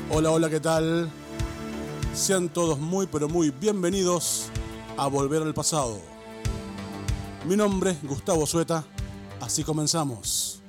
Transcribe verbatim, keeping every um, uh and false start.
Hola, hola, ¿qué tal? Sean todos muy pero muy bienvenidos a Volver al Pasado. Mi nombre es Gustavo Sueta, así comenzamos.